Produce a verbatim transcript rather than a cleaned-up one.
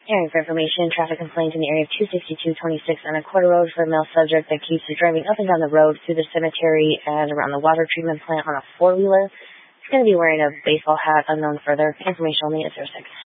Hearing for information, traffic complaint in the area of two sixty-two twenty-six on a quarter road for a male subject that keeps driving up and down the road through the cemetery and around the water treatment plant on a four-wheeler. He's going to be wearing a baseball hat, unknown further. Information only at zero six.